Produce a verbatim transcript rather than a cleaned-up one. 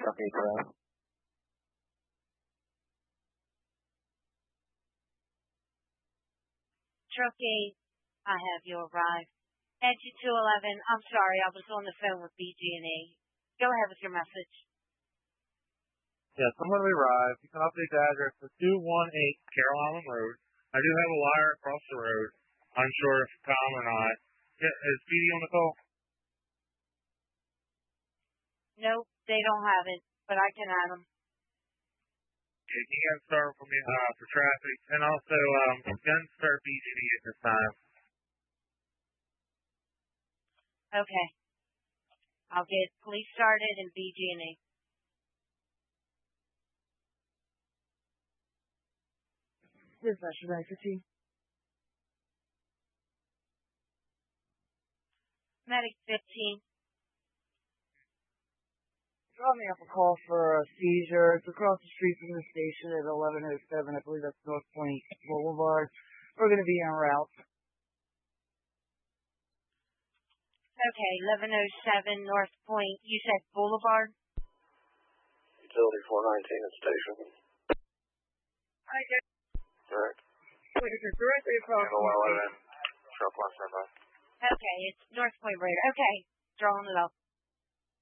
Truck eight Bravo. Truck eight, I have you arrived. Engine two eleven, I'm sorry, I was on the phone with B G and E. Go ahead with your message. Yes, I'm going to arrive. You can update the address to two one eight Carroll Island Road. I do have a wire across the road. I'm sure if Tom or not. Yeah, is Speedy on the call? Nope, they don't have it, but I can add them. Yeah, you can start for me uh, for traffic, and also um, gun start B G at this time. Okay, I'll get police started and B G and E. Dispatch nine fifteen. Medic fifteen. Draw me up a call for a seizure. It's across the street from the station at eleven oh seven. I believe that's North Point Boulevard. We're going to be en route. Okay, eleven oh seven North Point. You said Boulevard? Utility four nineteen at station. Hi, Jack. Correct. Wait, is it directly across Channel eleven. Truck one standby. Okay, it's North Point Road. Okay, drawing it up.